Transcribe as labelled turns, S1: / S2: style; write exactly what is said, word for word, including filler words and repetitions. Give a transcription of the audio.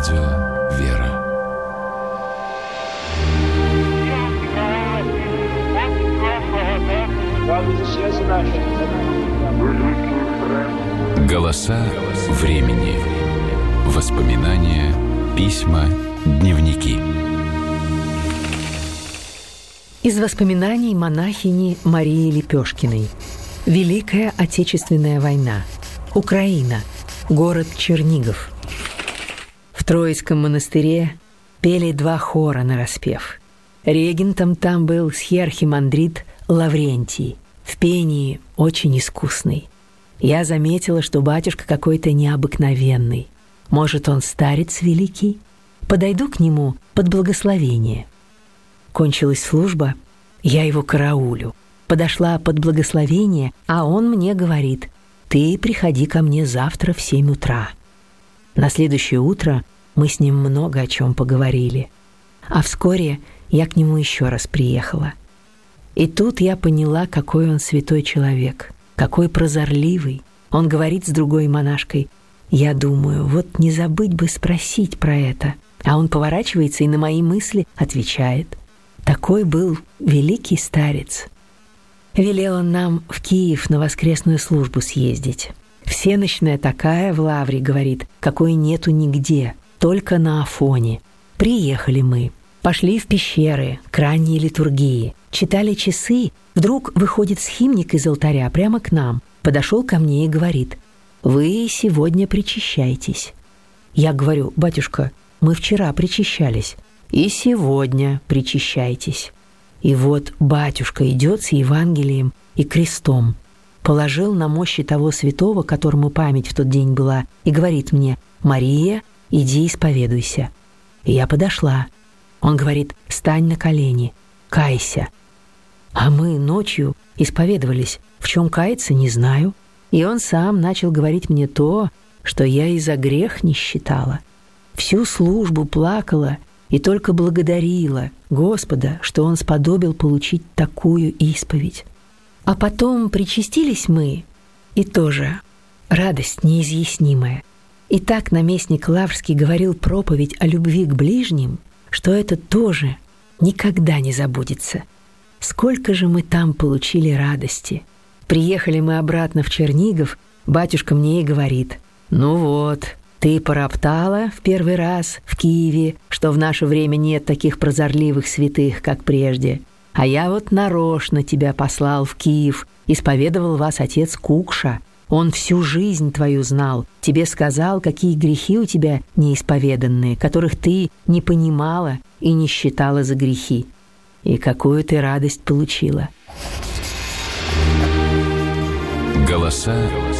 S1: Радио «Вера». Голоса времени. Воспоминания, письма, дневники.
S2: Из воспоминаний монахини Марии Лепешкиной. Великая Отечественная война. Украина. Город Чернигов. В Троицком монастыре пели два хора нараспев. Регентом там был схиархимандрит Лаврентий, в пении очень искусный. Я заметила, что батюшка какой-то необыкновенный. Может, он старец великий? Подойду к нему под благословение. Кончилась служба, я его караулю. Подошла под благословение, а он мне говорит: «Ты приходи ко мне завтра в семь утра». На следующее утро мы с ним много о чем поговорили. А вскоре я к нему еще раз приехала. И тут я поняла, какой он святой человек, какой прозорливый. Он говорит с другой монашкой: «Я думаю, вот не забыть бы спросить про это». А он поворачивается и на мои мысли отвечает. Такой был великий старец. Велел он нам в Киев на воскресную службу съездить. Всенощная такая в Лавре, говорит, какой нету нигде, только на Афоне. Приехали мы, пошли в пещеры к ранней литургии, читали часы. Вдруг выходит схимник из алтаря прямо к нам, подошел ко мне и говорит: «Вы сегодня причащаетесь». Я говорю: «Батюшка, мы вчера причащались, и сегодня причащайтесь». И вот батюшка идет с Евангелием и крестом, положил на мощи того святого, которому память в тот день была, и говорит мне: «Мария, иди исповедуйся». И я подошла. Он говорит: «Стань на колени, кайся». А мы ночью исповедовались, в чем каяться не знаю. И он сам начал говорить мне то, что я и за грех не считала. Всю службу плакала и только благодарила Господа, что Он сподобил получить такую исповедь. А потом причастились мы, и тоже радость неизъяснимая. И так наместник Лаврский говорил проповедь о любви к ближним, что это тоже никогда не забудется. Сколько же мы там получили радости. Приехали мы обратно в Чернигов, батюшка мне и говорит: «Ну вот, ты пороптала в первый раз в Киеве, что в наше время нет таких прозорливых святых, как прежде. А я вот нарочно тебя послал в Киев, исповедовал вас отец Кукша. Он всю жизнь твою знал, тебе сказал, какие грехи у тебя неисповеданные, которых ты не понимала и не считала за грехи. И какую ты радость получила».
S1: Голоса